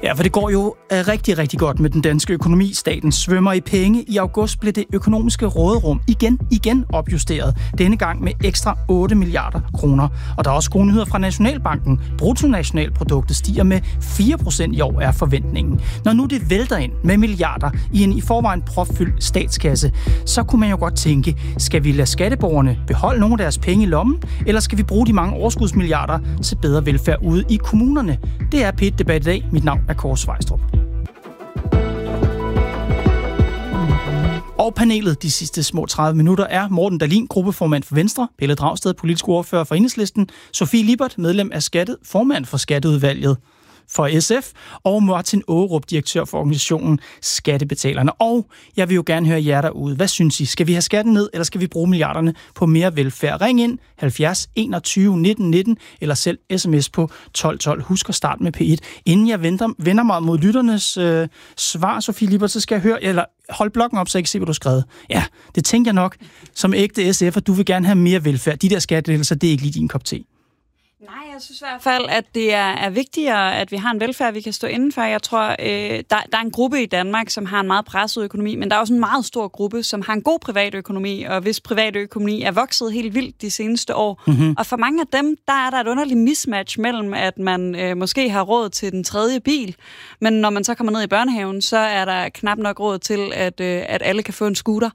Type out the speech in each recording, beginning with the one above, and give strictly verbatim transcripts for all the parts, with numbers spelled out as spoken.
Ja, for det går jo rigtig, rigtig godt med den danske økonomi. Staten svømmer i penge. I august blev det økonomiske råderum igen, igen opjusteret. Denne gang med ekstra otte milliarder kroner. Og der er også gode nyheder fra Nationalbanken. Bruttonationalproduktet stiger med fire procent i år, er forventningen. Når nu det vælter ind med milliarder i en i forvejen propfyldt statskasse, så kunne man jo godt tænke, skal vi lade skatteborgerne beholde nogle af deres penge i lommen, eller skal vi bruge de mange overskudsmilliarder til bedre velfærd ude i kommunerne? Det er P et Debat i dag. Mit navn er Kåre Svejstrup. Og panelet de sidste små tredive minutter er Morten Dahlin, gruppeformand for Venstre, Pelle Dragsted, politisk ordfører for Enhedslisten, Sofie Lippert, medlem af Skatte, formand for Skatteudvalget for S F, og Martin Aarup, direktør for organisationen Skattebetalerne. Og jeg vil jo gerne høre jer derude. Hvad synes I? Skal vi have skatten ned, eller skal vi bruge milliarderne på mere velfærd? Ring ind halvfjerds enogtyve nitten nitten, eller selv sms på tolv tolv. Husk at starte med P et. Inden jeg venter, vender mig mod lytternes øh, svar, Sofie Lippert, så skal jeg høre, eller hold blokken op, så jeg kan se, hvad du har skrevet. Ja, det tænker jeg nok som ægte S F, at du vil gerne have mere velfærd. De der skattelettelser, det er ikke lige din kop te. Nej, jeg synes i hvert fald, at det er, er vigtigere, at vi har en velfærd, vi kan stå indenfor. Jeg tror, øh, der, der er en gruppe i Danmark, som har en meget presset økonomi, men der er også en meget stor gruppe, som har en god privatøkonomi, og hvis privatøkonomi er vokset helt vildt de seneste år. Mm-hmm. Og for mange af dem, der er der et underligt mismatch mellem, at man øh, måske har råd til den tredje bil, men når man så kommer ned i børnehaven, så er der knap nok råd til, at, øh, at alle kan få en scooter,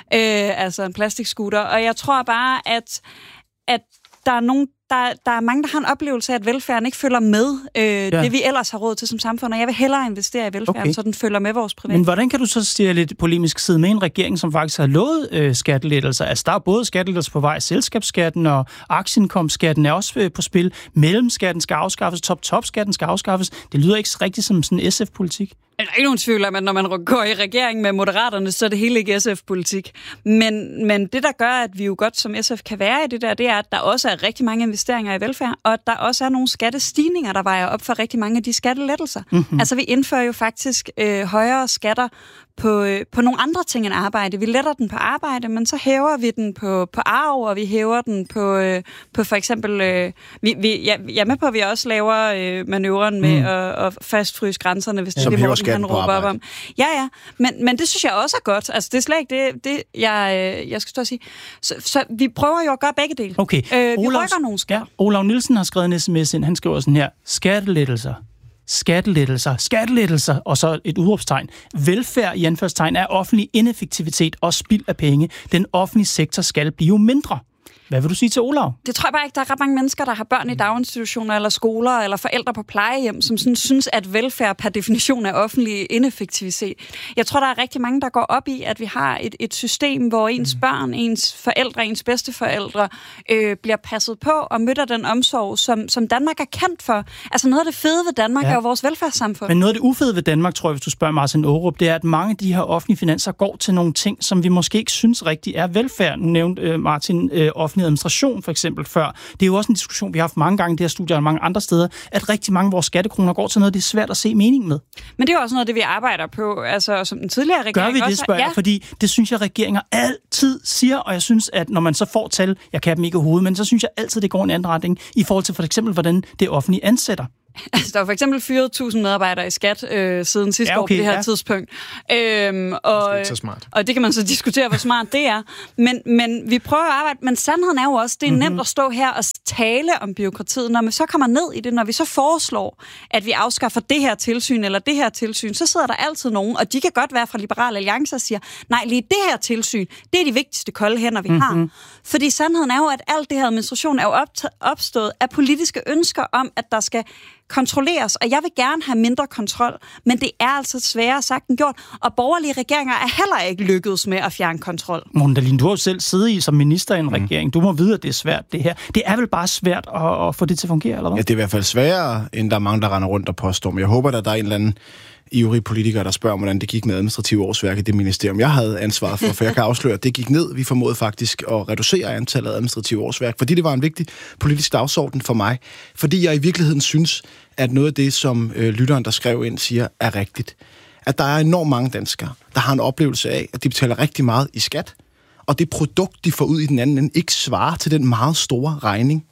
øh, altså en plastikscooter. Og jeg tror bare, at, at der er nogen Der, der er mange, der har en oplevelse af, at velfærden ikke følger med øh, ja. det, vi ellers har råd til som samfund, og jeg vil hellere investere i velfærden, okay. så den følger med vores privat. Men hvordan kan du så sige lidt polemisk sidde med en regering, som faktisk har lovet øh, skattelettelser? Altså, der er både skattelettelser på vej, selskabsskatten og aktieindkomstskatten er også øh, på spil. Mellemskatten skal afskaffes, top-top-skatten skal afskaffes. Det lyder ikke rigtig som sådan en S F-politik. Der er ikke nogen tvivl om, at når man går i regering med Moderaterne, så er det hele ikke S F-politik. Men, men det, der gør, at vi jo godt som S F kan være i det der, det er, at der også er rigtig mange investeringer i velfærd, og at der også er nogle skattestigninger, der vejer op for rigtig mange af de skattelettelser. Mm-hmm. Altså, vi indfører jo faktisk øh, højere skatter på, øh, på nogle andre ting end arbejde. Vi letter den på arbejde, men så hæver vi den på, på arv, og vi hæver den på, øh, på for eksempel... Øh, vi, vi, jeg, jeg er med på, at vi også laver øh, manøvren med mm. at, at fastfryse grænserne, hvis det er det, Morten kan råbe op om. Ja, ja, men, men det synes jeg også er godt. Altså, det er slet ikke det, det jeg, jeg skal stå og sige. Så, så vi prøver jo at gøre begge dele. Okay. Øh, vi Olavs, rykker nogle skatter. Ja, Olav Nielsen har skrevet en sms ind. Han skriver sådan her: skattelettelser. Skattelettelser, skattelettelser, og så et udråbstegn. Velfærd i anførselstegn er offentlig ineffektivitet og spild af penge. Den offentlige sektor skal blive mindre. Hvad vil du sige til Olav? Det tror jeg bare ikke, der er ret mange mennesker, der har børn i daginstitutioner eller skoler eller forældre på plejehjem, som sådan synes, at velfærd per definition er offentlig ineffektivitet. Jeg tror, der er rigtig mange, der går op i, at vi har et, et system, hvor ens børn, ens forældre, ens bedsteforældre øh, bliver passet på og møder den omsorg, som, som Danmark er kendt for. Altså noget af det fede ved Danmark ja. er jo vores velfærdssamfund. Men noget af det ufede ved Danmark, tror jeg, hvis du spørger Martin Aarup, det er, at mange af de her offentlige finanser går til nogle ting, som vi måske ikke synes rigtig er velfærd. Nu nævnte øh, Martin øh, offentlig administration for eksempel før. Det er jo også en diskussion, vi har haft mange gange i det her studie og mange andre steder, at rigtig mange af vores skattekroner går til noget, det er svært at se mening med. Men det er også noget, det vi arbejder på, altså som den tidligere regering. Gør vi det, også, spørger jeg, ja. fordi det synes jeg, regeringer altid siger, og jeg synes, at når man så får tal, jeg kan dem ikke i hovedet, men så synes jeg altid, det går en anden retning i forhold til for eksempel, hvordan det offentlige ansætter. Altså, der var for eksempel fyret tusind medarbejdere i skat øh, siden sidste ja, okay, år på det her ja. tidspunkt. Øhm, og, det er så smart. Og det kan man så diskutere, hvor smart det er. Men, men vi prøver at arbejde. Men sandheden er jo også, det er mm-hmm. nemt at stå her og tale om bureaukratiet. Når vi så kommer ned i det, når vi så foreslår, at vi afskaffer det her tilsyn eller det her tilsyn, så sidder der altid nogen, og de kan godt være fra Liberal Alliance og siger, nej, lige det her tilsyn, det er de vigtigste kolde hænder, vi mm-hmm. har. Fordi sandheden er jo, at alt det her administration er jo opstået af politiske ønsker om, at der skal kontrolleres, og jeg vil gerne have mindre kontrol, men det er altså sværere sagt end gjort, og borgerlige regeringer er heller ikke lykkedes med at fjerne kontrol. Morten Dahlin, du har jo selv siddet i som minister i en mm. regering. Du må vide, at det er svært, det her. Det er vel bare svært at, at få det til at fungere, eller hvad? Ja, det er i hvert fald sværere, end der er mange, der render rundt og påstår. Men jeg håber, at der er en eller anden ivrige politikere, der spørger, hvordan det gik med administrative årsværk i det ministerium, jeg havde ansvaret for, for jeg kan afsløre, at det gik ned. Vi formåede faktisk at reducere antallet af administrative årsværk, fordi det var en vigtig politisk dagsorden for mig. Fordi jeg i virkeligheden synes, at noget af det, som øh, lytteren, der skrev ind, siger, er rigtigt. At der er enormt mange danskere, der har en oplevelse af, at de betaler rigtig meget i skat, og det produkt, de får ud i den anden ende, ikke svarer til den meget store regning,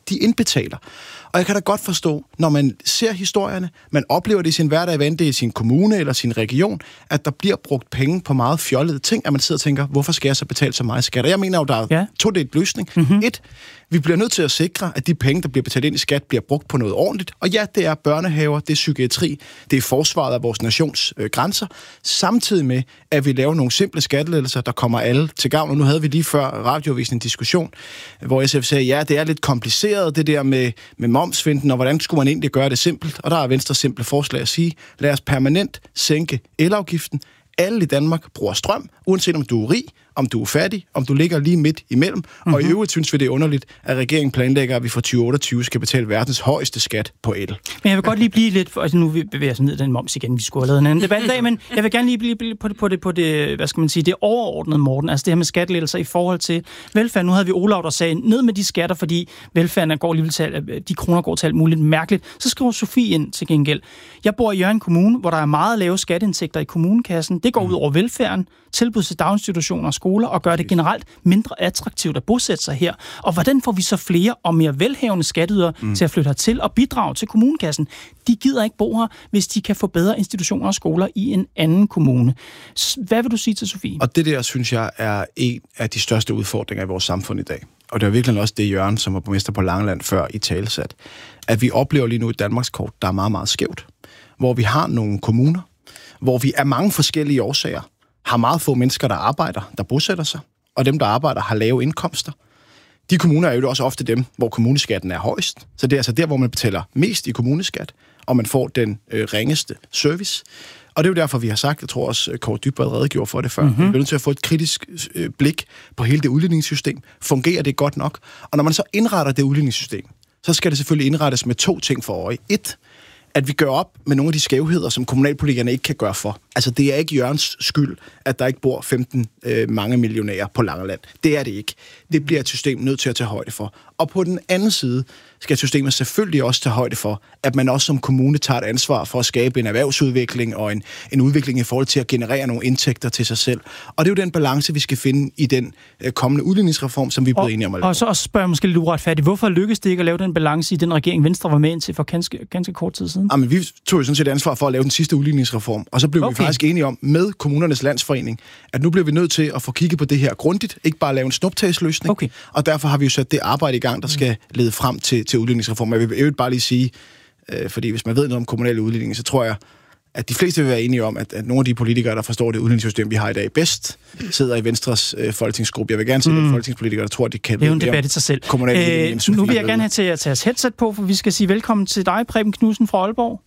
de indbetaler. Og jeg kan da godt forstå, når man ser historierne, man oplever det i sin hverdag, hvad det er i sin kommune eller sin region, at der bliver brugt penge på meget fjollede ting, at man sidder og tænker, hvorfor skal jeg så betale så meget skat? Og jeg mener jo, der er ja. todelt løsning. Mm-hmm. Et, vi bliver nødt til at sikre, at de penge, der bliver betalt ind i skat, bliver brugt på noget ordentligt. Og ja, det er børnehaver, det er psykiatri, det er forsvaret af vores nations øh, grænser, samtidig med, at vi laver nogle simple skattelettelser, der kommer alle til gavn. Og nu havde vi lige før radioavisen en diskussion, hvor S F sagde, ja, det er lidt kompliceret, det der med, med momsfinden, og hvordan skulle man egentlig gøre det simpelt? Og der er Venstre simple forslag at sige, lad os permanent sænke elafgiften. Alle i Danmark bruger strøm, uanset om du er rig, om du er fattig, om du ligger lige midt imellem. Mm-hmm. Og i øvrigt synes vi, det er underligt, at regeringen planlægger, at vi fra tyve otteogtyve skal betale verdens højeste skat på el. Men jeg vil godt lige blive lidt, for, altså nu bevæger jeg os ned den moms igen, vi skulle have lavet en anden debat i dag, men jeg vil gerne lige blive på det, på det, på det, hvad skal man sige, det overordnede, Morten, altså det her med skattelettelser i forhold til velfærd. Nu havde vi Olav, der sagde, ned med de skatter, fordi velfærden går lige til, de kroner går til alt muligt mærkeligt. Så skriver Sofie ind til gengæld. Jeg bor i Hjørring Kommune, hvor der er meget lave skatteindtægter i kommunekassen. Det går ud over velfærden, tilbud til daginstitutioner og skoler, og gør det generelt mindre attraktivt at bosætte sig her. Og hvordan får vi så flere og mere velhavende skatteydere mm. til at flytte hertil og bidrage til kommunekassen? De gider ikke bo her, hvis de kan få bedre institutioner og skoler i en anden kommune. Hvad vil du sige til Sofie? Og det der, synes jeg, er en af de største udfordringer i vores samfund i dag. Og det er virkelig også det, Jørgen, som var borgmester på Langeland før, i talesat. At vi oplever lige nu et Danmarkskort, der er meget, meget skævt. Hvor vi har nogle kommuner, hvor vi af mange forskellige årsager har meget få mennesker, der arbejder, der bosætter sig, og dem, der arbejder, har lave indkomster. De kommuner er jo også ofte dem, hvor kommuneskatten er højst. Så det er altså der, hvor man betaler mest i kommuneskat, og man får den øh, ringeste service. Og det er jo derfor, vi har sagt, jeg tror også, Kåre Dybvad redegjorde for det før, mm-hmm. vi er nødt til at få et kritisk øh, blik på hele det udligningssystem. Fungerer det godt nok? Og når man så indretter det udligningssystem, så skal det selvfølgelig indrettes med to ting for øje. Et, at vi gør op med nogle af de skævheder, som kommunalpolitikerne ikke kan gøre for. Altså, det er ikke Jørgens skyld, at der ikke bor femten øh, mange millionærer på Langeland. Det er det ikke. Det bliver et system nødt til at tage højde for. Og på den anden side skal systemet selvfølgelig også tage højde for, at man også som kommune tager et ansvar for at skabe en erhvervsudvikling og en, en udvikling i forhold til at generere nogle indtægter til sig selv. Og det er jo den balance, vi skal finde i den øh, kommende udligningsreform, som vi er blevet enige om at lave. Og så også spørger jeg måske lidt uretfærdigt, hvorfor lykkedes det ikke at lave den balance i den regering, Venstre var med indtil for ganske, ganske kort tid siden? Jamen, vi tog jo sådan set ansvar for at lave den sidste udligningsreform, og så blev okay. vi faktisk enige om med Kommunernes Landsforening, at nu bliver vi nødt til at få kigget på det her grundigt, ikke bare lave en snuptagsløsning, okay. og derfor har vi jo sat det arbejde i gang, der skal lede frem til, til udligningsreform. Jeg vil, jeg vil bare lige sige, øh, fordi hvis man ved noget om kommunale udligning, så tror jeg, at de fleste vil være enige om, at, at nogle af de politikere, der forstår det udligningssystem, vi har i dag bedst, sidder i Venstres øh, folketingsgruppe. Jeg vil gerne se mm. de folketingspolitikere, der tror, at de kan... Det er jo en debat i sig selv. Øh, nu vil jeg gerne have til at tage os headset på, for vi skal sige velkommen til dig, Preben Knudsen fra Aalborg.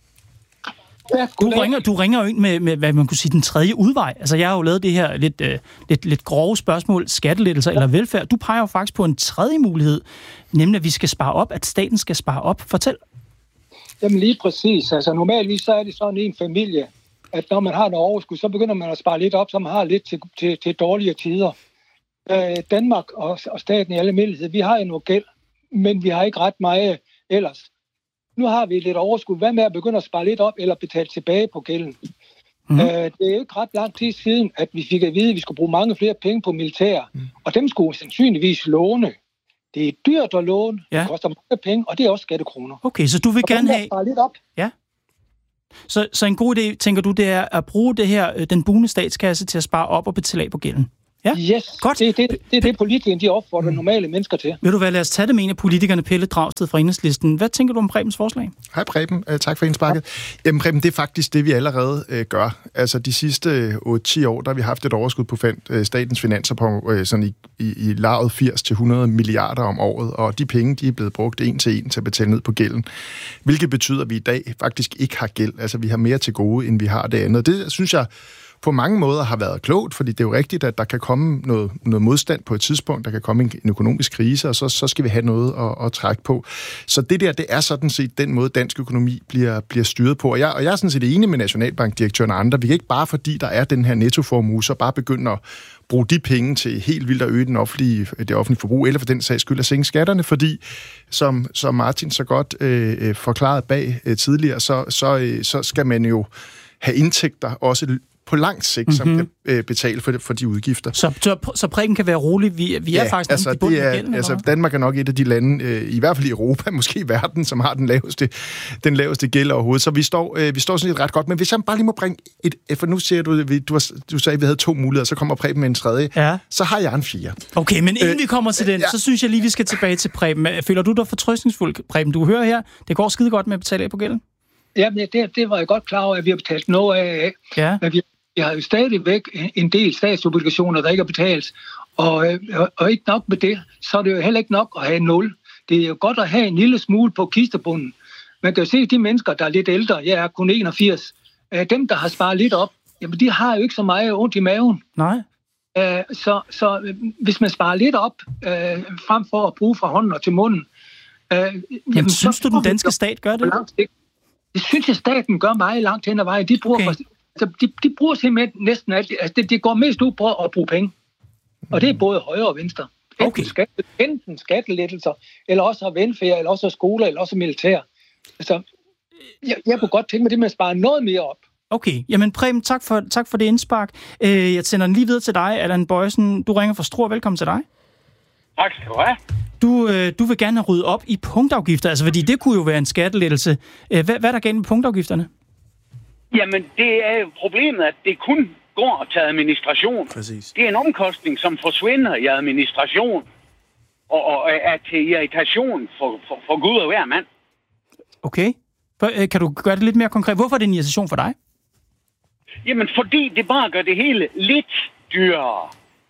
Ja, du, ringer, du ringer jo ind med, med, hvad man kunne sige, den tredje udvej. Altså, jeg har jo lavet det her lidt, øh, lidt, lidt grove spørgsmål, skattelettelser ja. eller velfærd. Du peger jo faktisk på en tredje mulighed, nemlig at vi skal spare op, at staten skal spare op. Fortæl. Jamen lige præcis. Altså normalvis så er det sådan en familie, at når man har noget overskud, så begynder man at spare lidt op, så man har lidt til, til, til dårligere tider. Øh, Danmark og, og staten i alle almindelighed, vi har jo noget gæld, men vi har ikke ret meget ellers. Nu har vi lidt overskud. Hvad med at begynde at spare lidt op eller betale tilbage på gælden? Mm. Øh, det er jo ikke ret lang tid siden, at vi fik at vide, at vi skulle bruge mange flere penge på militær, mm. og dem skulle sandsynligvis låne. Det er dyrt at låne, ja. Det koster mange penge, og det er også skattekroner. Okay, så du vil og gerne have... spare lidt op. Ja. Så, så en god idé, tænker du, det er at bruge det her, den bugnende statskasse til at spare op og betale af på gælden? Ja, yes, godt. Det er det, det, det politikerne, de opfordrer mm. normale mennesker til. Vil du hvad, lad os tage det med en af politikerne, Pelle Dragsted fra Enhedslisten. Hvad tænker du om Prebens forslag? Hej Preben, uh, tak for indsparket. Ja. Jamen Preben, det er faktisk det, vi allerede uh, gør. Altså de sidste otte til ti år, der har vi haft et overskud på fan, uh, statens finanser på uh, sådan i, i, i lavet firs til hundrede milliarder om året, og de penge, de er blevet brugt en til en til at betale ned på gælden. Hvilket betyder, at vi i dag faktisk ikke har gæld. Altså vi har mere til gode, end vi har det andet. Det synes jeg på mange måder har været klogt, fordi det er jo rigtigt, at der kan komme noget, noget modstand på et tidspunkt, der kan komme en, en økonomisk krise, og så, så skal vi have noget at, at trække på. Så det der, det er sådan set den måde, dansk økonomi bliver, bliver styret på. Og jeg, og jeg er sådan set enig med Nationalbankdirektøren og andre. Vi kan ikke bare, fordi der er den her nettoformue, så bare begynde at bruge de penge til helt vildt at øge den offentlige, det offentlige forbrug, eller for den sags skyld at sænke skatterne, fordi, som, som Martin så godt øh, forklarede bag øh, tidligere, så, så, øh, så skal man jo have indtægter også på lang sigt, mm-hmm. som kan øh, betale for, for de udgifter. Så, så, så Preben kan være rolig. Vi, vi er ja, faktisk altså, i bunden det er, af gælden, altså, Danmark er nok et af de lande, øh, i hvert fald i Europa, måske i verden, som har den laveste, den laveste gæld overhovedet. Så vi står, øh, vi står sådan lidt ret godt. Men hvis jeg bare lige må bringe et... For nu siger du, du, har, du sagde, at vi havde to muligheder, så kommer Preben med en tredje. Ja. Så har jeg en fire. Okay, men inden øh, vi kommer til den, ja. så synes jeg lige, vi skal tilbage til Preben. Føler du dig fortrøstningsfuld, Preben? Du hører her, det går skide godt med at betale af på gælden. Ja, det, det var jeg godt klar over, at vi har betalt noget af. Ja. Men vi, vi har jo stadigvæk en del statsobligationer, der ikke er betalt. Og, og, og ikke nok med det, så er det jo heller ikke nok at have nul. Det er jo godt at have en lille smule på kistebunden. Man kan jo se, at de mennesker, der er lidt ældre, jeg er kun enogfirs, dem, der har sparet lidt op, jamen de har jo ikke så meget ondt i maven. Nej. Så, så hvis man sparer lidt op, frem for at bruge fra hånden og til munden. Jamen, jamen synes du, den danske stat gør det? Det synes jeg, staten gør meget langt hen ad vejen. De bruger, okay. for, altså, de, de bruger simpelthen næsten alt. Altså, det, det går mest ud på at bruge penge. Og det er både højre og venstre. Enten, okay. skat, enten skattelettelser, eller også velfærd, eller også skoler, eller også militær. Altså, jeg, jeg kunne godt tænke mig det med at spare noget mere op. Okay, jamen Preben, tak for, tak for det indspark. Øh, jeg sender den lige videre til dig, Allan Boysen. Du ringer fra Struer. Velkommen til dig. Tak skal du have. Du, øh, du vil gerne rydde op i punktafgifter, altså fordi det kunne jo være en skattelettelse. Hvad, hvad er der galt med punktafgifterne? Jamen, det er problemet, at det kun går til administration. Præcis. Det er en omkostning, som forsvinder i administration og, og er til irritation for, for, for Gud og hver mand. Okay. Kan du gøre det lidt mere konkret? Hvorfor er det en irritation for dig? Jamen, fordi det bare gør det hele lidt dyrere.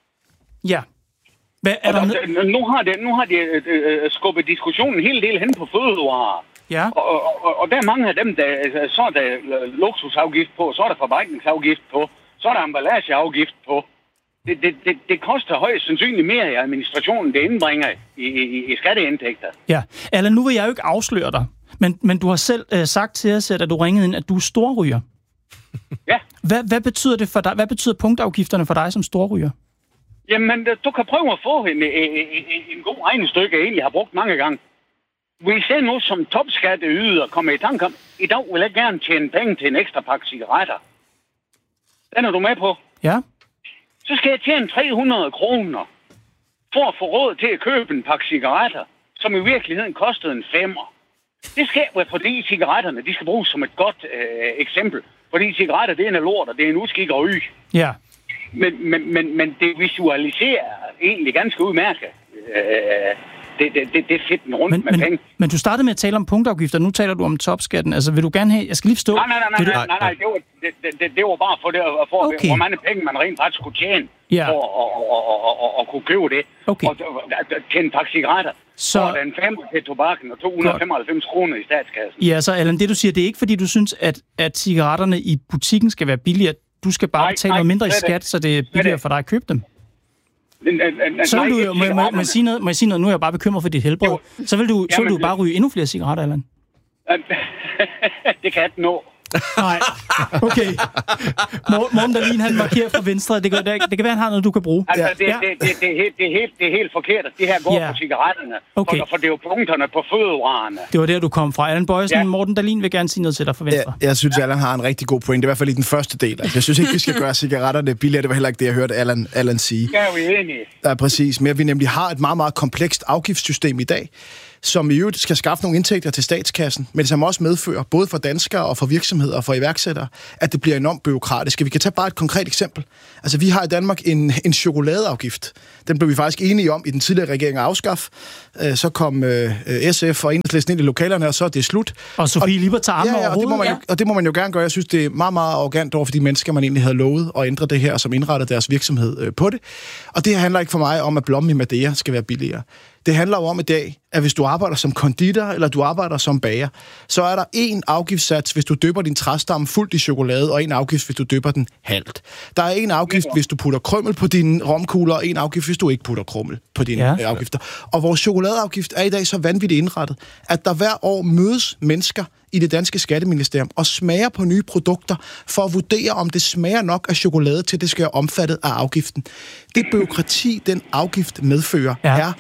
Ja. Hvad, er der der, nu har det, nu har de øh, øh, skubbet diskussionen en hel del hen på fødevarer. Ja. Og, og, og der er mange af dem, der, så er der luksusafgift på, så er der forarbejdningsafgift på, så er der emballageafgift på. Det, det, det, det koster højst sandsynligt mere i administrationen, det indbringer i, i, i skatteindtægter. Ja. Allan, nu vil jeg jo ikke afsløre dig, men, men du har selv øh, sagt til os, at du ringede ind, at du er storryger. Ja. Hvad, hvad betyder det for dig? Hvad betyder punktafgifterne for dig som storryger? Jamen, du kan prøve at få en, en, en, en god regnestykke, jeg egentlig har brugt mange gange. Hvis jeg nu som topskatteyder kommer i tanke om, i dag vil jeg gerne tjene penge til en ekstra pakke cigaretter. Den er du med på? Ja. Så skal jeg tjene tre hundrede kroner for at få råd til at købe en pakke cigaretter, som i virkeligheden kostede en femmer. Det skal være, fordi cigaretterne de skal bruges som et godt øh, eksempel. Fordi cigaretter, det er en lort, og det er en uskik og ryg. Ja. Men, men, men, men det visualiserer egentlig ganske udmærket. Øh, det, det, det, det er fedt rundt men, med men, penge. Men du startede med at tale om punktafgifter, nu taler du om topskatten. Altså, vil du gerne have... Jeg skal lige forstå... Nej, nej, nej, nej, nej, nej, nej. Det, var, det, det, det var bare for, det, for okay. hvor mange penge man rent faktisk kunne tjene ja. for at og kunne købe det. Okay. Og til en pakke cigaretter. Så er den fem til tobakken og to hundrede og femoghalvfems kroner i statskassen. Ja, så Allan, det du siger, det er ikke fordi, du synes, at, at cigaretterne i butikken skal være billigere. Du skal bare nej, betale nej, noget mindre i skat, det. så det er billigere for dig at købe dem. Så vil du jo, må, må, må, jeg sige noget, må jeg sige noget, nu er jeg bare bekymret for dit helbred. Jo. Så vil du, så vil du bare ryge endnu flere cigaretter, Allan. Det kan jeg ikke nå. Nej, okay. Morten Dahlin, han markerer fra venstre. Det kan, det kan være, han har noget, du kan bruge. Altså, det, ja. det, det, det, er helt, det, er helt, det er helt forkert. Det her går ja. på cigaretterne. Okay. For, for det er jo punkterne på fødevarerne. Det var der, du kom fra. Allan Boysen, ja. Morten Dahlin vil gerne sige noget til dig fra venstre. Ja, jeg synes, Allan har en rigtig god point. Det er i hvert fald i den første del. Altså, jeg synes ikke, vi skal gøre cigaretterne billigere. Det var heller ikke det, jeg hørte Allan, Allan sige. Det er vi enige. Ja, præcis. Men vi nemlig har et meget, meget komplekst afgiftssystem i dag, som i øvrigt skal skaffe nogle indtægter til statskassen, men som også medfører, både for danskere og for virksomheder og for iværksættere, at det bliver enormt byråkratisk. Vi kan tage bare et konkret eksempel. Altså, vi har i Danmark en, en chokoladeafgift. Den blev vi faktisk enige om i den tidligere regering at afskaffe. Så kom S F og Enhedslisten ind i lokalerne, og så er det slut. Og Sofie Lippert tager armen ja, ja, og det, må man jo, og det må man jo gerne gøre. Jeg synes, det er meget, meget arrogant over for de mennesker, man egentlig havde lovet at ændre det her, som indrettede deres virksomhed på det. Og det handler ikke for mig om, at blommen i Madeira skal være billigere. Det handler jo om i dag, at hvis du arbejder som konditor, eller du arbejder som bager, så er der en afgiftssats, hvis du dypper din træstamme fuldt i chokolade, og en afgift, hvis du dypper den halvt. Der er en afgift, hvis du putter krymmel på dine romkugler, og en afgift, hvis du ikke putter krymmel på dine ja. afgifter. Og vores chokoladeafgift er i dag så vanvittigt indrettet, at der hver år mødes mennesker i det danske skatteministerium og smager på nye produkter for at vurdere, om det smager nok af chokolade til, det skal være omfattet af afgiften. Det bureaukrati, den afgift medfører, ja. er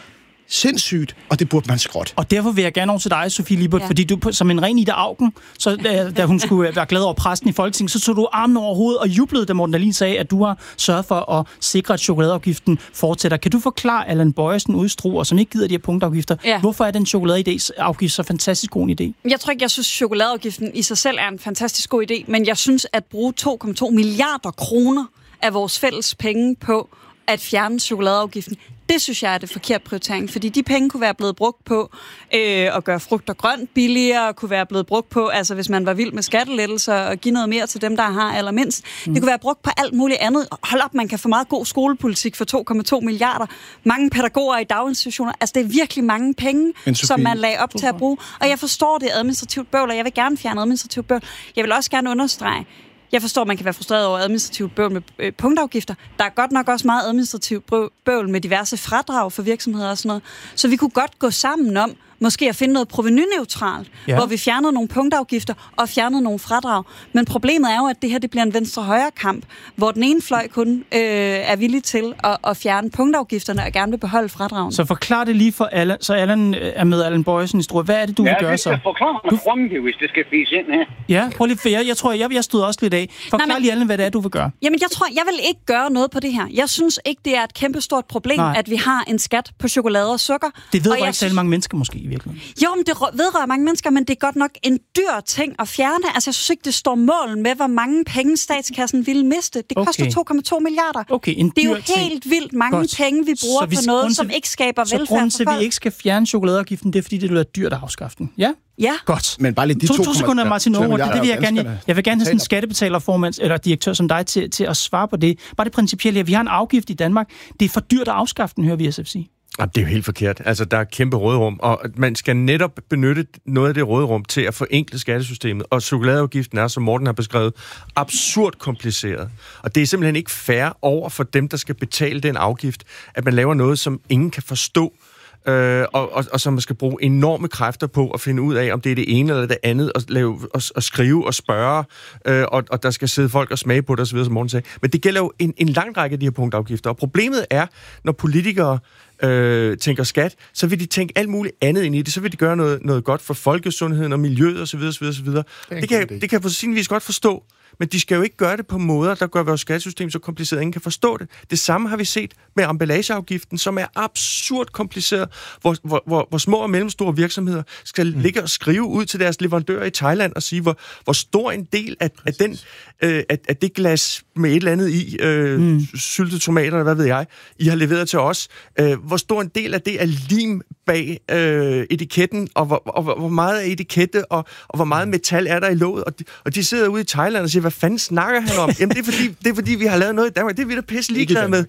sindssygt, og det burde man skrotte. Og derfor vil jeg gerne over til dig, Sofie Lippert, ja. fordi du som en ren Ida Auken, så, da, da hun skulle være glad over præsten i Folketinget, så tog du armen over hovedet og jublede, da Morten Dahlin sagde, at du har sørget for at sikre, at chokoladeafgiften fortsætter. Kan du forklare Allan Boyesen udstruer, som ikke gider de her punktafgifter, ja. hvorfor er den chokoladeafgift så fantastisk god en idé? Jeg tror ikke, jeg synes, chokoladeafgiften i sig selv er en fantastisk god idé, men jeg synes, at bruge to komma to milliarder kroner af vores fælles penge på at fjerne chokoladeafgiften, det synes jeg er det forkert prioritering, fordi de penge kunne være blevet brugt på øh, at gøre frugt og grønt billigere, kunne være blevet brugt på, altså hvis man var vild med skattelettelser og give noget mere til dem, der har allermindst. Mm. Det kunne være brugt på alt muligt andet. Hold op, man kan få meget god skolepolitik for to komma to milliarder. Mange pædagoger i daginstitutioner. Altså det er virkelig mange penge, som man lagde op til at bruge. Og jeg forstår det administrativt bøvl, og jeg vil gerne fjerne administrativt bøvl. Jeg vil også gerne understrege, jeg forstår, at man kan være frustreret over administrativt bøvl med øh, punktafgifter. Der er godt nok også meget administrativt bøvl med diverse fradrag for virksomheder og sådan noget. Så vi kunne godt gå sammen om måske at finde noget provenuneutralt, ja. hvor vi fjernede nogle punktafgifter og fjernede nogle fradrag. Men problemet er jo, at det her det bliver en venstre-højre-kamp, hvor den ene fløj kun øh, er villig til at, at fjerne punktafgifterne og gerne vil beholde fradragene. Så forklar det lige for Allan, så Allan er med Allan Boyesen i Struer. Hvad er det, du ja, vil gøre så? Ja, det skal forklare mig du... hvis det skal fise ind her. Ja, prøv lige, for jeg, jeg tror, jeg, jeg stod også lidt af. Forklar Nej, men... lige Allan, hvad det er, du vil gøre. Jamen, jeg tror, jeg vil ikke gøre noget på det her. Jeg synes ikke, det er et kæmpestort problem, Nej. at vi har en skat på chokolade og sukker. Det ved ikke synes... særlig mange mennesker måske i virkeligheden. Jo, men det vedrører mange mennesker, men det er godt nok en dyr ting at fjerne. Altså, jeg synes ikke, det står mål med, hvor mange penge statskassen ville miste. Det okay. koster to komma to milliarder. Okay, en dyr det er jo ting. helt vildt mange godt. penge, vi bruger vi, på noget, som ikke skaber så velfærd for folk. Så grunden til, at vi ikke skal fjerne chokoladeafgiften, det er, fordi det er dyrt at afskaffe den. Ja? Ja. Godt. Men bare lige de to, to, to sekunder, Martin Aarup, det, det vil jeg gerne. Jeg vil gerne have sådan en skattebetalerformand eller direktør som dig til, til at svare på det. Bare det principielle, at vi har en afgift i Danmark. Det er for dyrt at afskaffe den, hører vi S F sige. Det er jo helt forkert. Altså, der er kæmpe råderum, og man skal netop benytte noget af det råderum til at forenkle skattesystemet. Og chokoladeafgiften er, som Morten har beskrevet, absurd kompliceret. Og det er simpelthen ikke fair over for dem, der skal betale den afgift, at man laver noget, som ingen kan forstå, øh, og, og, og som man skal bruge enorme kræfter på at finde ud af, om det er det ene eller det andet, og, lave, og, og skrive og spørge, øh, og, og der skal sidde folk og smage på det osv., som Morten sagde. Men det gælder jo en, en lang række af de her punktafgifter. Og problemet er, når politikere Øh, tænker skat, så vil de tænke alt muligt andet ind i det. Så vil de gøre noget, noget godt for folkesundheden og miljøet osv. osv., osv. Det, det, kan, det kan jeg på sin vis godt forstå, men de skal jo ikke gøre det på måder, der gør vores skattesystem så kompliceret, at ingen kan forstå det. Det samme har vi set med emballageafgiften, som er absurd kompliceret, hvor, hvor, hvor, hvor små og mellemstore virksomheder skal mm. ligge og skrive ud til deres leverandører i Thailand og sige, hvor, hvor stor en del af, af, den, øh, af, af det glas med et eller andet i, øh, mm. syltede tomater, eller hvad ved jeg, I har leveret til os, øh, hvor stor en del af det er lim bag øh, etiketten, og hvor, og hvor meget er etikette, og, og hvor meget metal er der i låget, og de, og de sidder ude i Thailand og siger, hvad fanden snakker han om? Jamen, det er fordi, det er fordi vi har lavet noget i Danmark. Det er vi da pisse ligeglade med.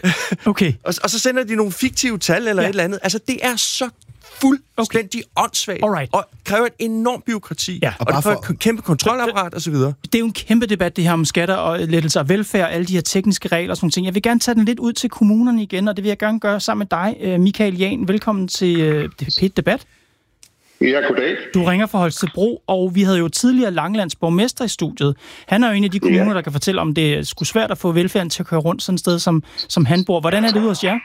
Okay. og, og så sender de nogle fiktive tal eller ja. et eller andet. Altså, det er så fuldstændig okay. åndssvagt, Alright. og kræver et enormt bureaukrati, ja. og, og det kræver et kæmpe kontrolapparat osv. Det er jo en kæmpe debat, det her om skatter og lettelser og velfærd, alle de her tekniske regler og sådan nogle ting. Jeg vil gerne tage den lidt ud til kommunerne igen, og det vil jeg gerne gøre sammen med dig, Michael Jahn. Velkommen til P et Debat. Ja, goddag. Du ringer fra Holstebro, og vi havde jo tidligere Langelands borgmester i studiet. Han er jo en af de kommuner, ja. der kan fortælle, om det er sgu svært at få velfærden til at køre rundt sådan et sted, som, som han bor. Hvordan er det ude hos jer?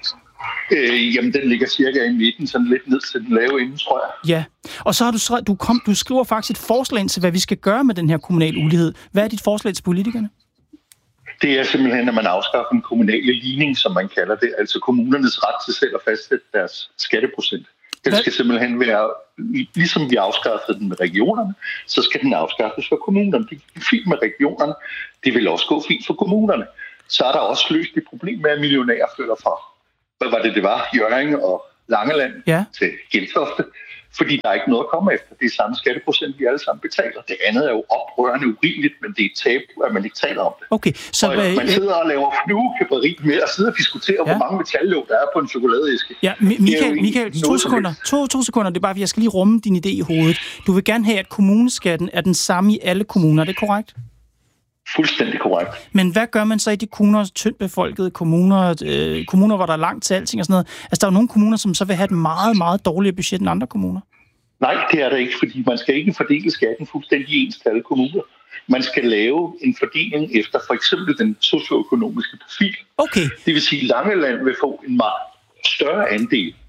Øh, jamen, den ligger cirka i midten, sådan lidt ned til den lave ende, tror jeg. Ja, og så har du, du, kom, du skriver faktisk et forslag ind til, hvad vi skal gøre med den her kommunale ulighed. Hvad er dit forslag til politikerne? Det er simpelthen, at man afskaffer en kommunale ligning, som man kalder det. Altså kommunernes ret til selv at fastsætte deres skatteprocent. Den skal simpelthen være, ligesom vi afskaffede den med regionerne, så skal den afskaffes for kommunerne. Det er fint med regionerne, det vil også gå fint for kommunerne. Så er der også løst det problem med, at millionærer flytter fra, hvad var det, det var, Hjørring og Langeland ja. til Gentofte, fordi der er ikke noget at komme efter. Det er samme skatteprocent, vi alle sammen betaler. Det andet er jo oprørende urimeligt, men det er et tabu, at man ikke taler om det. Okay, så og, man sidder og laver fluekæpperi med at sidde og diskutere, ja. hvor mange metallåg der er på en chokoladeæske. Ja, Michael, Michael to sekunder. To, to sekunder, det er bare, for jeg skal lige rumme din idé i hovedet. Du vil gerne have, at kommuneskatten er den samme i alle kommuner, er det korrekt? Fuldstændig korrekt. Men hvad gør man så i de kommuner, tyndt befolkede kommuner, øh, kommuner, hvor der er langt til alting og sådan noget? Altså, der er jo nogle kommuner, som så vil have et meget, meget dårligere budget end andre kommuner. Nej, det er der ikke, fordi man skal ikke fordele skatten fuldstændig ens til alle kommuner. Man skal lave en fordeling efter for eksempel den socioøkonomiske profil. Okay. Det vil sige, at Langeland vil få en meget større andel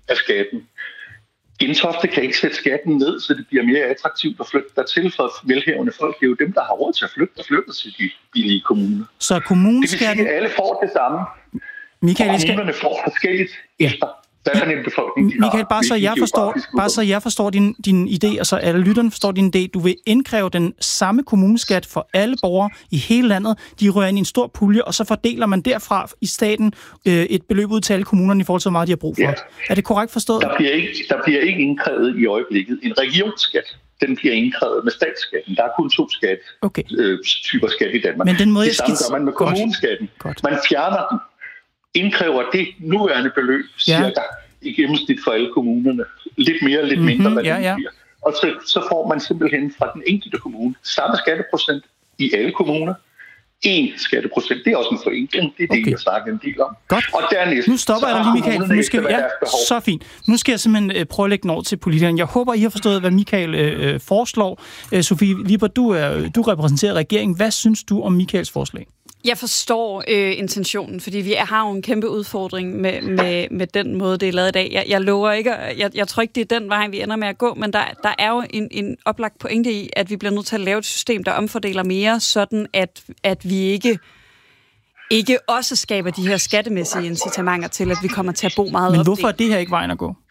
af skatten. Gentofte kan ikke sætte skatten ned, så det bliver mere attraktivt at flytte dertil for velhavende folk. Det er jo dem, der har råd til at flytte, der flytter til de billige kommuner. Så kommuneskatten... Det vil sige, at alle får det samme. Michael, og kommunerne får forskelligt efter. Hvad er den befolkning, de Michael, har, bare så jeg forstår, bare så jeg forstår din, din idé, og så alle lytterne forstår din idé. Du vil indkræve den samme kommuneskat for alle borgere i hele landet. De rører ind i en stor pulje, og så fordeler man derfra i staten øh, et beløb ud til alle kommunerne i forhold til, hvor meget de har brug for. Ja. Er det korrekt forstået? Der bliver, ikke, der bliver ikke indkrævet i øjeblikket en regionsskat. Den bliver indkrævet med statsskatten. Der er kun to skat, okay. øh, typer skat i Danmark. Men den måde, det samme gør man med kommuneskatten. Godt. Man fjerner den, indkræver det nuværende beløb, ja. cirka i gennemsnit for alle kommunerne. Lidt mere, lidt mindre, mm-hmm, hvad ja, det ja. bliver. Og så, så får man simpelthen fra den enkelte kommune samme skatteprocent i alle kommuner. En skatteprocent. Det er også en forenkling. Det er det, okay. jeg snakker en del om. Godt. Og dernæst, nu stopper jeg dig lige, Michael. Nu skal, ja, så fint. Nu skal jeg simpelthen øh, prøve at lægge den over til politikerne. Jeg håber, I har forstået, hvad Michael øh, foreslår. Øh, Sofie Lippert, du, er, du repræsenterer regeringen. Hvad synes du om Michaels forslag? Jeg forstår øh, intentionen, fordi vi har jo en kæmpe udfordring med, med, med den måde, det er lavet i dag. Jeg, jeg lover ikke, jeg, jeg tror ikke, det er den vej, vi ender med at gå, men der, der er jo en, en oplagt pointe i, at vi bliver nødt til at lave et system, der omfordeler mere, sådan at, at vi ikke, ikke også skaber de her skattemæssige incitamenter til, at vi kommer til at bo meget Men op. hvorfor er det her ikke vejen at gå?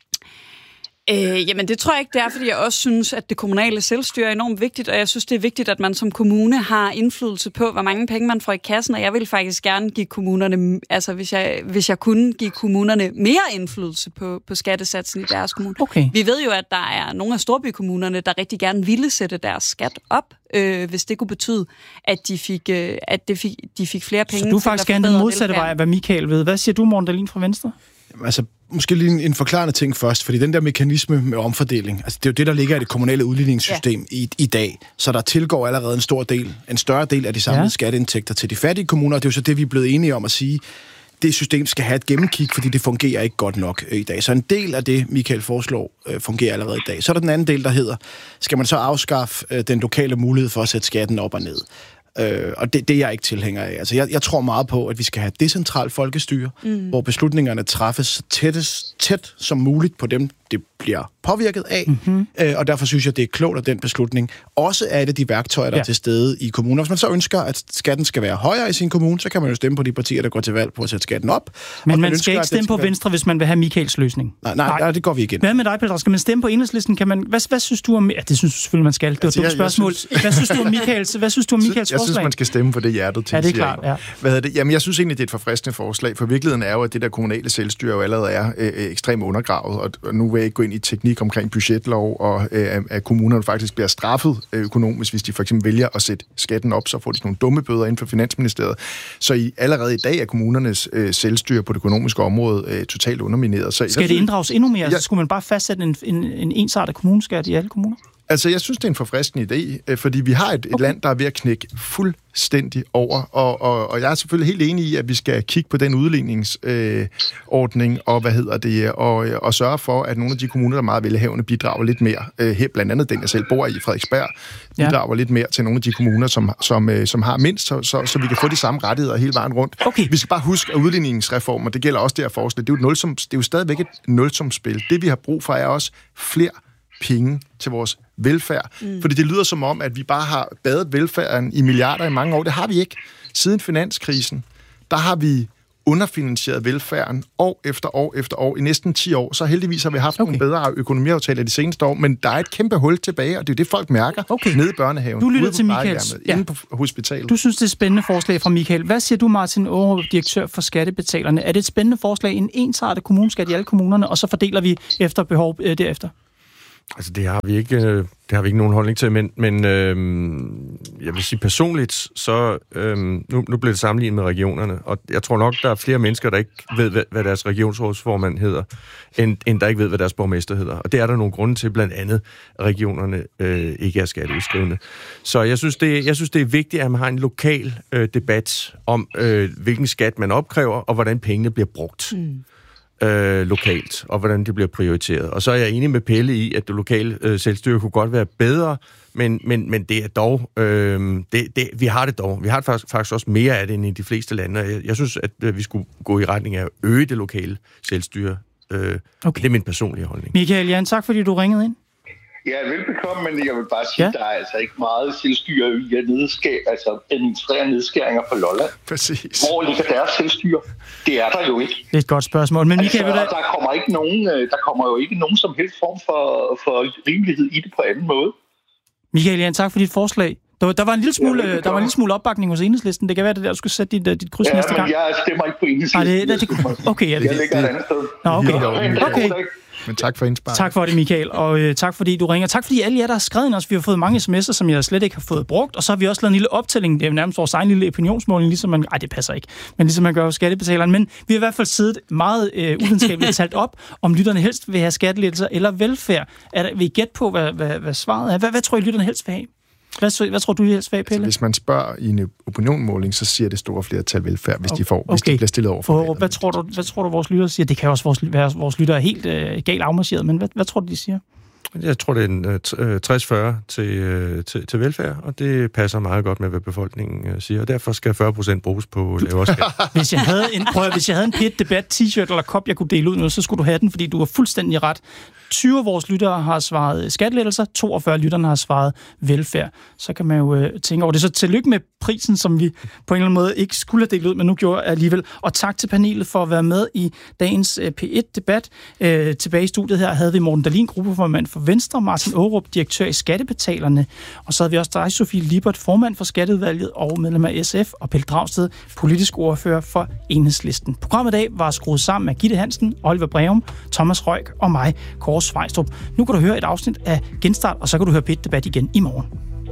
Øh, jamen det tror jeg ikke, det er, fordi jeg også synes, at det kommunale selvstyre er enormt vigtigt, og jeg synes, det er vigtigt, at man som kommune har indflydelse på, hvor mange penge man får i kassen, og jeg vil faktisk gerne give kommunerne, altså hvis jeg, hvis jeg kunne give kommunerne mere indflydelse på, på skattesatsen i deres kommune. Okay. Vi ved jo, at der er nogle af storbykommunerne, der rigtig gerne ville sætte deres skat op, øh, hvis det kunne betyde, at de fik, øh, at det fik, de fik flere penge. Så du faktisk gerne den modsatte vej, hvad Michael ved. Hvad siger du, Morten Dahlin fra Venstre? Altså, måske lige en, en forklarende ting først, fordi den der mekanisme med omfordeling, altså det er jo det, der ligger i det kommunale udligningssystem ja. i, i dag. Så der tilgår allerede en stor del, en større del af de samlede ja. skatteindtægter til de fattige kommuner, og det er jo så det, vi er blevet enige om at sige, det system skal have et gennemkig, fordi det fungerer ikke godt nok i dag. Så en del af det, Michael foreslår, øh, fungerer allerede i dag. Så er der den anden del, der hedder, skal man så afskaffe øh, den lokale mulighed for at sætte skatten op og ned? Øh, og det, det er jeg ikke tilhænger af. Altså, jeg, jeg tror meget på, at vi skal have decentralt folkestyre, mm. hvor beslutningerne træffes tættest, tæt som muligt på dem, det bliver påvirket af. Mm-hmm. Øh, og derfor synes jeg, det er klogt, at den beslutning også er et af de værktøjer, der ja. er til stede i kommuner. Hvis man så ønsker, at skatten skal være højere i sin kommune, så kan man jo stemme på de partier, der går til valg på at sætte skatten op. Men man, man skal ønsker, ikke stemme på være... Venstre, hvis man vil have Michaels løsning. Nej, nej, nej. nej det går vi igen. Hvad med dig, Peter? Skal man stemme på Enhedslisten? Kan man... Hvad, hvad synes du om... Ja, det synes du selvfølgelig, man skal. Det var et dumt spørgsmål. Synes... Hvad synes du om Michaels, hvad synes du om Michaels jeg forslag? Jeg synes, man skal stemme på det hjertet til. Ja, det er klart, ja. Hvad det? Jamen, jeg synes egentlig, det er et forfriskende forslag, for virkeligheden er jo, at det der kommunale selvstyre jo allerede er øh, ekstremt undergravet, og nu vil jeg ikke gå ind i teknik omkring budgetlov, og øh, at kommunerne faktisk bliver straffet økonomisk, hvis de for eksempel vælger at sætte skatten op, så får de sådan nogle dumme bøder inden for Finansministeriet. Så i, allerede i dag er kommunernes øh, selvstyre på det økonomiske område øh, totalt undermineret. Så, skal det inddrages endnu mere? Ja. Så skulle man bare fastsætte en, en, en ensartet kommuneskat i alle kommuner? Altså, jeg synes, det er en forfriskende idé, fordi vi har et, et okay. land, der er ved at knække fuldstændig over, og, og, og jeg er selvfølgelig helt enig i, at vi skal kigge på den udligningsordning, øh, og hvad hedder det, og, og sørge for, at nogle af de kommuner, der er meget velhavende, bidrager lidt mere. Øh, her blandt andet den, jeg selv bor i, Frederiksberg, bidrager ja. lidt mere til nogle af de kommuner, som, som, øh, som har mindst, så, så, så vi kan få de samme rettigheder hele vejen rundt. Okay. Vi skal bare huske, at udligningsreformer, det gælder også det her forslag, det er jo, et nulsum, det er jo stadigvæk et nulsumsspil. Det, vi har brug for, er også flere penge til vores velfærd. Mm. Fordi det lyder som om, at vi bare har badet velfærden i milliarder i mange år. Det har vi ikke. Siden finanskrisen, der har vi underfinansieret velfærden år efter år efter år i næsten ti år. Så heldigvis har vi haft okay. nogle bedre økonomiaftaler de seneste år, men der er et kæmpe hul tilbage, og det er det, folk mærker okay. nede i børnehaven. Du lytter til Michaels. Ja. Inde på hospitalet. Du synes, det er et spændende forslag fra Michael. Hvad siger du, Martin Aarup, direktør for Skattebetalerne? Er det et spændende forslag, en ensartet kommuneskat i alle kommunerne, og så fordeler vi efter behov øh, derefter? Altså, det har vi ikke, det har vi ikke nogen holdning til, men, men øh, jeg vil sige personligt, så øh, nu, nu bliver det sammenlignet med regionerne, og jeg tror nok, der er flere mennesker, der ikke ved, hvad, hvad deres regionsrådsformand hedder, end, end der ikke ved, hvad deres borgmester hedder. Og det er der nogle grunde til, blandt andet, at regionerne øh, ikke er skatteudskrivende. Så jeg synes, det, jeg synes, det er vigtigt, at man har en lokal øh, debat om, øh, hvilken skat man opkræver, og hvordan pengene bliver brugt. Mm. Øh, lokalt, og hvordan det bliver prioriteret. Og så er jeg enig med Pelle i, at det lokale øh, selvstyre kunne godt være bedre, men, men, men det er dog, øh, det, det, vi har det dog. Vi har faktisk, faktisk også mere af det end i de fleste lande, og jeg, jeg synes, at øh, vi skulle gå i retning af at øge det lokale selvstyre Øh, okay. Det er min personlige holdning. Michael Jan, tak fordi du ringede ind. Ja, velbekomme, men jeg vil bare sige, ja. at der er altså ikke meget selvstyre i at nedskære, altså administrere nedskæringer på Lolland. Præcis. Hvor ligger deres selvstyre? Det er der jo ikke. Det er et godt spørgsmål. Men Michael, altså, der... der kommer ikke nogen, der kommer jo ikke nogen som helst form for, for rimelighed i det på anden måde. Michael Jan, tak for dit forslag. Der, der var en lille smule, ja, der var en lille smule opbakning hos Enhedslisten. Det kan være det der, du skulle sætte dit, dit kryds ja, næste gang. Ja, men jeg stemmer ikke på Enhedslisten. Ah, det, det, det, okay, ja, det, jeg ligger et andet sted. Nå, okay. okay. Men tak for indspark. Tak for det, Michael, og øh, tak fordi du ringer. Tak fordi alle jer, der har skrevet os. Vi har fået mange sms'er, som jeg slet ikke har fået brugt, og så har vi også lavet en lille optælling. Det er jo nærmest vores egen lille opinionsmåling, ligesom man... Ej, det passer ikke. Men ligesom man gør hos skattebetaleren. Men vi har i hvert fald siddet meget øh, uvidenskabeligt talt op, om lytterne helst vil have skattelettelser eller velfærd. Er der, vil I gætte på, hvad, hvad, hvad svaret er? Hvad, hvad tror I, lytterne helst vil have? Hvad, hvad tror du, de helst vil have, Pelle? Altså, hvis man spørger i en opinionmåling, så siger det store flertal velfærd, hvis de får, okay. hvis de bliver stillet over for. for hvad, tror du, hvad tror du, vores lyttere siger? Det kan også vores, være, vores lyttere er helt øh, galt afmarcheret, men hvad, hvad tror du, de siger? Jeg tror, det er en uh, tres fyrre til, uh, til, til velfærd, og det passer meget godt med, hvad befolkningen uh, siger, og derfor skal fyrre procent bruges på lavere skat. Hvis jeg havde en, prøv at, hvis jeg havde en P et Debat t-shirt eller kop, jeg kunne dele ud nu, så skulle du have den, fordi du har fuldstændig ret. tyve af vores lyttere har svaret skattelettelser, toogfyrre lytterne har svaret velfærd. Så kan man jo øh, tænke over det. Så tillykke med prisen, som vi på en eller anden måde ikke skulle have delt ud, men nu gjorde alligevel. Og tak til panelet for at være med i dagens øh, P et Debat. Øh, tilbage i studiet her havde vi Morten Dahlin, gruppeformand for Venstre, Martin Aarup, direktør i Skattebetalerne, og så havde vi også dig, Sofie Lippert, formand for Skatteudvalget og medlem af S F, og Pelle Dragsted, politisk ordfører for Enhedslisten. Programmet i dag var skruet sammen af Gitte Hansen, Oliver Breum, Thomas Røyk og mig, Kåre Svejstrup. Nu kan du høre et afsnit af Genstart, og så kan du høre P et Debat igen i morgen.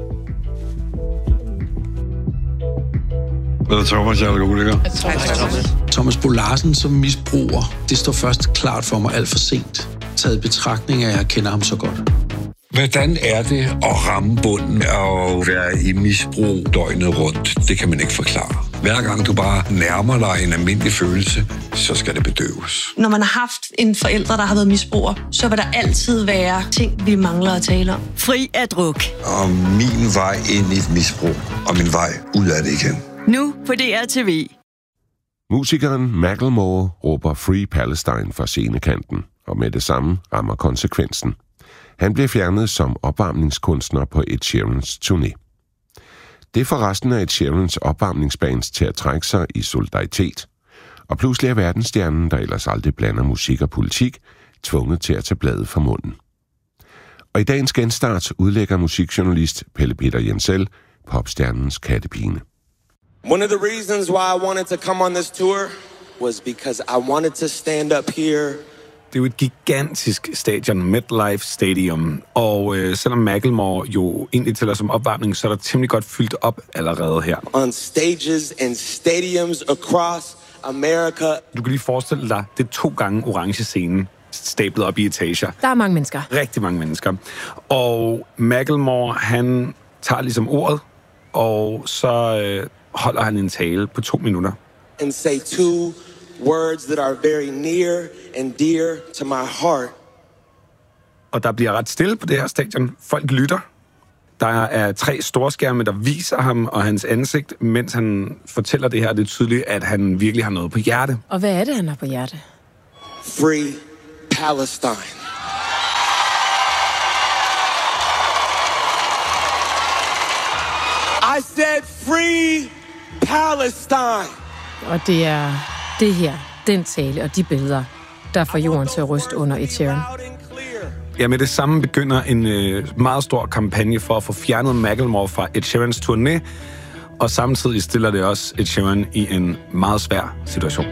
Jeg hedder Thomas, jeg er alkoholiker. Thomas. Thomas Bo Larsen som misbruger. Det står først klart for mig alt for sent. Taget i betragtning af, at jeg kender ham så godt. Hvordan er det at ramme bunden og være i misbrug døgnet rundt? Det kan man ikke forklare. Hver gang du bare nærmer dig en almindelig følelse, så skal det bedøves. Når man har haft en forælder, der har været misbruger, så vil der altid være ting, vi mangler at tale om. Fri af druk. Og min vej ind i et misbrug, og min vej ud af det igen. Nu på D R T V. Musikeren Macklemore råber Free Palestine fra scenekanten, og med det samme rammer konsekvensen. Han blev fjernet som opvarmningskunstner på Ed Sheerans turné. Det får resten af Ed Sheerans opvarmningsbands til at trække sig i solidaritet, og pludselig er verdensstjernen, der ellers aldrig blander musik og politik, tvunget til at tage bladet fra munden. Og i dagens genstart udlægger musikjournalist Pelle Peter Jensel popstjernens kattepine. One of the reasons why I wanted to come on this tour was because I wanted to stand up here. Det er jo et gigantisk stadion, MetLife Stadium, og øh, selvom Macklemore jo egentlig tæller som opvarmning, så er der temmelig godt fyldt op allerede her. On stages and stadiums across America. Du kan lige forestille dig, det er to gange orange scene, stablet op i etager. Der er mange mennesker. Rigtig mange mennesker. Og Macklemore, han tager ligesom ordet, og så øh, holder han en tale på to minutter. And say two words that are very near and dear to my heart. Og der bliver ret stille på det her stadion. Folk lytter. Der er tre storskærme, der viser ham og hans ansigt, mens han fortæller det her. Det er tydeligt, at han virkelig har noget på hjerte. Og hvad er det, han har på hjerte? Free Palestine. I said free Palestine. Og det er det her, den tale og de billeder, der får jorden til at ryste under Ed Sheeran. Ja, med det samme begynder en øh, meget stor kampagne for at få fjernet Macklemore fra Ed Sheerans turné, og samtidig stiller det også Ed Sheeran i en meget svær situation.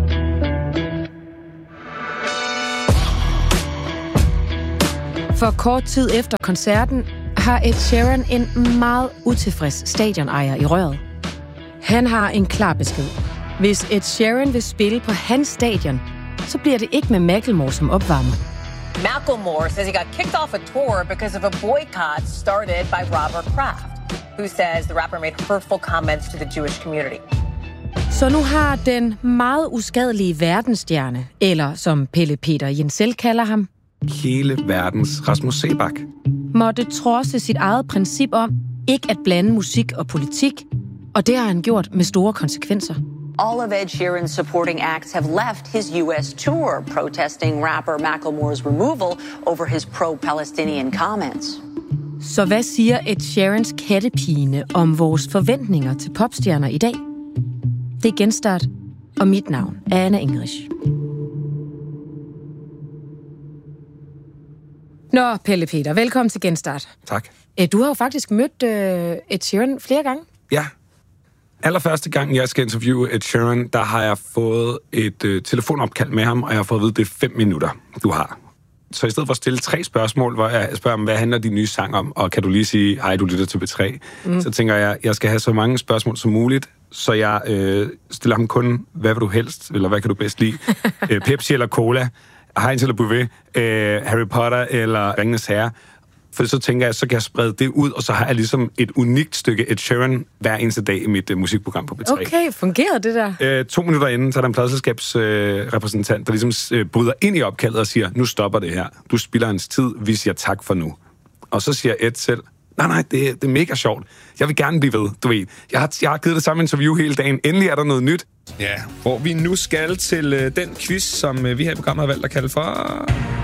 For kort tid efter koncerten har Ed Sheeran en meget utilfreds stadionejer i røret. Han har en klar besked. Hvis Ed Sheeran vil spille på hans stadion, så bliver det ikke med Macklemore som opvarmer. Macklemore says he got kicked off a tour because of a boycott started by Robert Kraft, who says the rapper made hurtful comments to the Jewish community. Så nu har den meget uskadelige verdensstjerne, eller som Pelle Peter Jensel kalder ham, hele verdens Rasmus Seebach, måtte trodse sit eget princip om ikke at blande musik og politik, og det har han gjort med store konsekvenser. All of Ed Sheeran's supporting acts have left his U S tour, protesting rapper Macklemore's removal over his pro-Palestinian comments. Så hvad siger Ed Sheerans kattepine om vores forventninger til popstjerner i dag? Det er Genstart, og mit navn er Anna English. Nå, Pelle Peter, velkommen til Genstart. Tak. Du har jo faktisk mødt uh, Ed Sheeran flere gange. Ja. Allerførste gang, jeg skal interviewe Ed Sheeran, der har jeg fået et uh, telefonopkald med ham, og jeg har fået at vide, det er fem minutter, du har. Så i stedet for at stille tre spørgsmål, hvor jeg spørger om, hvad handler de nye sang om, og kan du lige sige, hej, du lytter til B tre, mm. så tænker jeg, jeg skal have så mange spørgsmål som muligt, så jeg øh, stiller ham kun, hvad vil du helst, eller hvad kan du bedst lide? øh, Pepsi eller Cola? Heinz eller Bouvet? Øh, Harry Potter eller Ringenes Herre? For så tænker jeg, så kan jeg sprede det ud, og så har jeg ligesom et unikt stykke Ed Sheeran hver eneste dag i mit uh, musikprogram på B tre. Okay, fungerer det der? Øh, to minutter inden, så er der en pladeselskabsrepræsentant, øh, der ligesom øh, bryder ind i opkaldet og siger, nu stopper det her. Du spilder hans tid, vi siger tak for nu. Og så siger Ed selv, nej, nej, det, det er mega sjovt. Jeg vil gerne blive ved, du ved. Jeg har, jeg har givet det samme interview hele dagen. Endelig er der noget nyt. Ja, hvor vi nu skal til øh, den quiz, som øh, vi her i programmet har valgt at kalde for...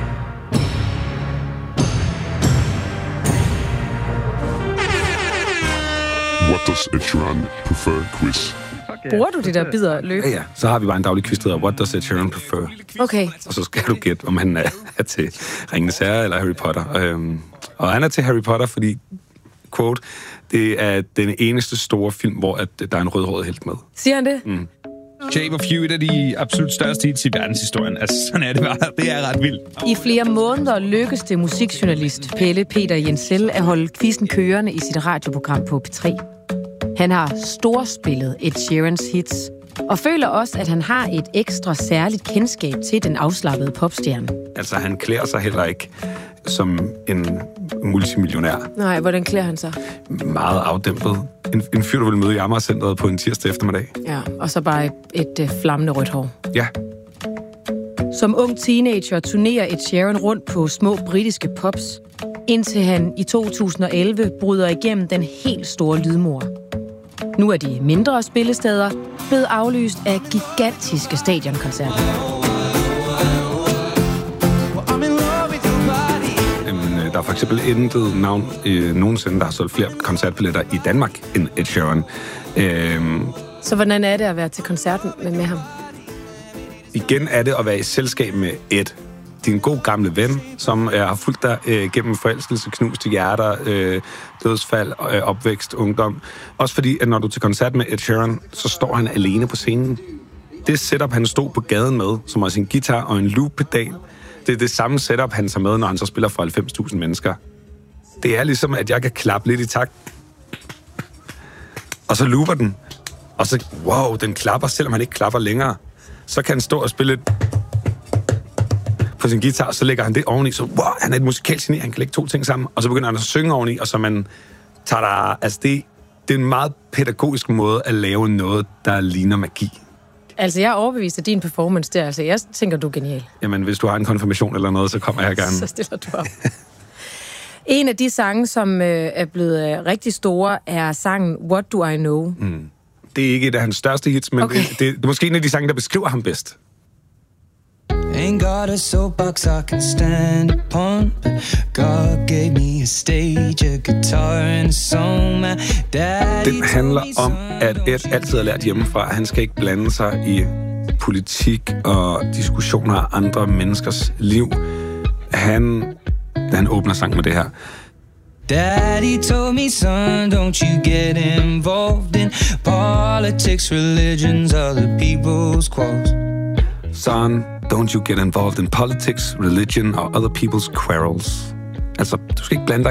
What does Ed Sheeran prefer quiz? Okay. Bruger du det der bider løb? Ja, ja. Så har vi bare en daglig quiz, der hedder What does Ed Sheeran prefer? Okay. Og så skal du gætte, om han er, er til Ringenes Herre eller Harry Potter. Øhm, og han er til Harry Potter, fordi, quote, det er den eneste store film, hvor at der er en rødhåret helt med. Siger han det? Mm. Shape of You er et af de absolut største hits i verdenshistorien. Altså, sådan er det bare. Det er ret vildt. I flere måneder lykkes det musikjournalist Pelle Peter Jensel at holde quizzen kørende i sit radioprogram på B tre. Han har storspillet Ed Sheerans hits, og føler også, at han har et ekstra særligt kendskab til den afslappede popstjerne. Altså, han klæder sig heller ikke som en multimillionær. Nej, hvordan klæder han sig? Meget afdæmpet. En, en fyr, du vil møde i Amagercentret på en tirsdag eftermiddag. Ja, og så bare et, et, et flammende rødt hår. Ja. Som ung teenager turnerer Ed Sheeran rundt på små britiske pubs, indtil han i to tusind og elleve bryder igennem den helt store lydmur. Nu er de mindre spillesteder blevet aflyst af gigantiske stadionkoncerter. Der er for eksempel intet navn øh, nogensinde, der har solgt flere koncertbilletter i Danmark end Ed Sheeran. Øhm, Så hvordan er det at være til koncerten med, med ham? Igen er det at være i selskab med Ed. Din god gamle ven, som øh, har fulgt dig øh, gennem forelskelse, knuste hjerter, øh, dødsfald, øh, opvækst, ungdom. Også fordi, at når du er til koncert med Ed Sheeran, så står han alene på scenen. Det setup, han stod på gaden med, som har sin guitar og en loop-pedal, det er det samme setup, han tager med, når han så spiller for halvfems tusind mennesker. Det er ligesom, at jeg kan klappe lidt i takt. Og så looper den. Og så, wow, den klapper, selvom han ikke klapper længere. Så kan han stå og spille et på sin guitar, og så lægger han det oveni. Så wow, han er et musikalsk geni, han kan lægge to ting sammen. Og så begynder han at synge oveni, og så man tager der... Altså, det, det er en meget pædagogisk måde at lave noget, der ligner magi. Altså, jeg er overbevist af din performance der. Altså, jeg tænker, du er genial. Jamen, hvis du har en konfirmation eller noget, så kommer jeg gerne. Så stiller du op. En af de sange, som øh, er blevet øh, rigtig store, er sangen What Do I Know? Mm. Det er ikke et af hans største hits, men okay. det, det, det er måske en af de sange, der beskriver ham bedst. Ain't got a soapbox I can stand upon. God gave me a stage, a guitar and a song. My daddy Den handler om, at Ed altid har lært hjemmefra. Han skal ikke blande sig i politik og diskussioner af andre menneskers liv. Han, han åbner sang med det her. Daddy told me, son, don't you get involved in politics, religions, other people's quarrels. Son, don't you get involved in politics, religion or other people's quarrels. Altså, du skal ikke blande dig